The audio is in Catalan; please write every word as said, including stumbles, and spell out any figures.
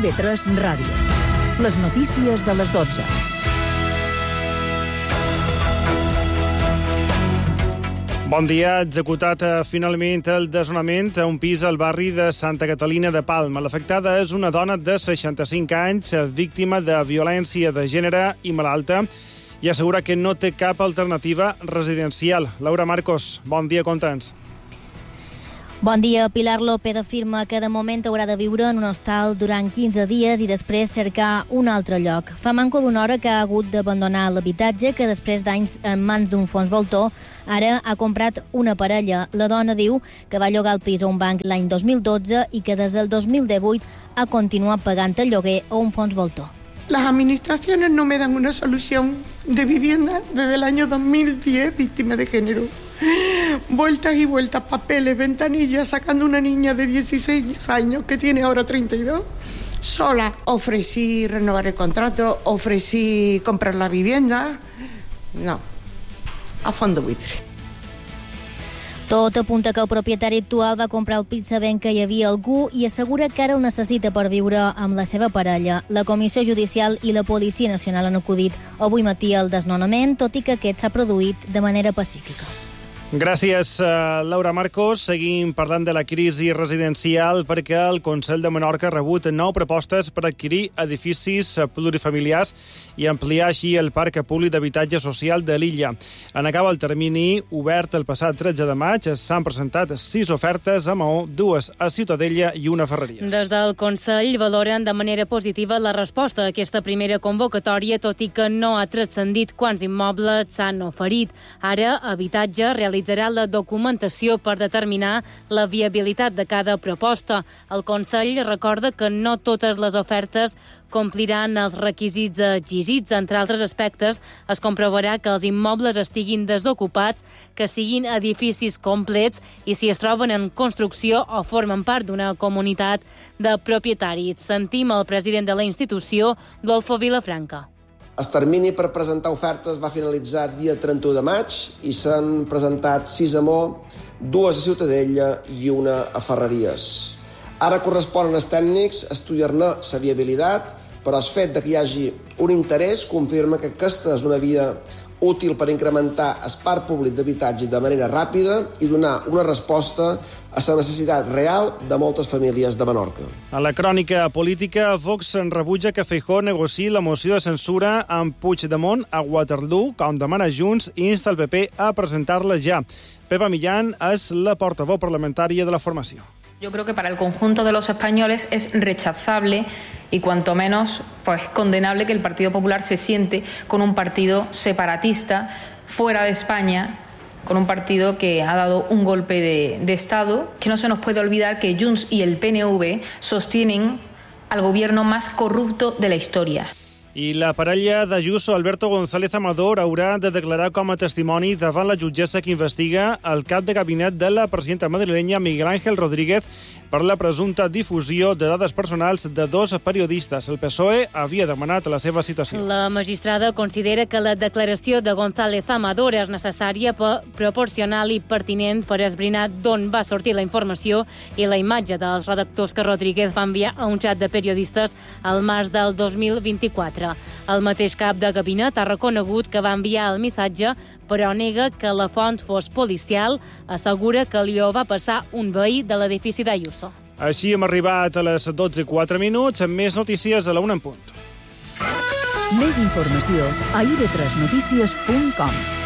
I V tres Ràdio. Les notícies de les dotze. Bon dia. Executat finalment el desnonament a un pis al barri de Santa Catalina de Palma. L'afectada és una dona de seixanta-cinc anys, víctima de violència de gènere i malalta, i assegura que no té cap alternativa residencial. Laura Marcos, bon dia, conta'ns. Bon dia. Pilar López afirma que de moment haurà de viure en un hostal durant quinze dies i després cercar un altre lloc. Fa manco d'una hora que ha hagut d'abandonar l'habitatge, que després d'anys en mans d'un fons voltor, ara ha comprat una parella. La dona diu que va llogar el pis a un banc l'any dos mil dotze i que des del dos mil divuit ha continuat pagant el lloguer a un fons voltor. Las administraciones no me dan una solución de vivienda desde el año dos mil diez, víctima de género. Vueltas y vueltas, papeles, ventanillas, sacando una niña de dieciséis años que tiene ahora treinta y dos, sola. Ofrecí renovar el contrato, ofrecí comprar la vivienda. No, a fondo buitre. Tot apunta que el propietari actual va comprar el pis sabent que hi havia algú i assegura que ara el necessita per viure amb la seva parella. La Comissió Judicial i la Policia Nacional han acudit avui matí al desnonament, tot i que aquest s'ha produït de manera pacífica. Gràcies, Laura Marcos. Seguim parlant de la crisi residencial perquè el Consell de Menorca ha rebut nou propostes per adquirir edificis plurifamiliars i ampliar així el parc públic d'habitatge social de l'illa. En acabar el termini obert el passat tretze de maig, s'han presentat sis ofertes a Maó, dues a Ciutadella i una a Ferreries. Des del Consell valoren de manera positiva la resposta a aquesta primera convocatòria, tot i que no ha transcendit quants immobles s'han oferit. Ara, Habitatge realitza realitzarà la documentació per determinar la viabilitat de cada proposta. El Consell recorda que no totes les ofertes compliran els requisits exigits. Entre altres aspectes, es comprovarà que els immobles estiguin desocupats, que siguin edificis complets i si es troben en construcció o formen part d'una comunitat de propietaris. Sentim el president de la institució, Dolfo Vilafranca. El termini per presentar ofertes va finalitzar dia trenta-u de maig i s'han presentat sis a Maó, dues a Ciutadella i una a Ferreries. Ara corresponen als tècnics estudiar-ne la viabilitat, però el fet de que hi hagi un interès confirma que aquesta és una via útil per incrementar el parc públic d'habitatge de manera ràpida i donar una resposta a la necessitat real de moltes famílies de Menorca. A la crònica política, Vox rebutja que Feijóo negociï la moció de censura amb Puigdemont a Waterloo, com demana Junts, i insta el P P a presentar-la ja. Pepa Millán és la portaveu parlamentària de la formació. Yo creo que para el conjunto de los españoles es rechazable y cuanto menos pues condenable que el Partido Popular se siente con un partido separatista fuera de España, con un partido que ha dado un golpe de, de Estado, que no se nos puede olvidar que Junts y el P N V sostienen al gobierno más corrupto de la historia. I la parella d'Ayuso, Alberto González Amador, haurà de declarar com a testimoni davant la jutgessa que investiga el cap de gabinet de la presidenta madrilenya Miguel Ángel Rodríguez per la presumpta difusió de dades personals de dos periodistes. El P S O E havia demanat la seva citació. La magistrada considera que la declaració de González Amador és necessària, proporcional i pertinent per esbrinar d'on va sortir la informació i la imatge dels redactors que Rodríguez va enviar a un xat de periodistes al març del dos mil vint-i-quatre. El mateix cap de gabinet ha reconegut que va enviar el missatge, però nega que la font fos policial. Assegura que li ho va passar un veí de l'edifici d'Ayuso. Així hem arribat a les dotze i quatre minuts, amb més notícies a la una en punt. Més informació a i ve tres notícies punt com.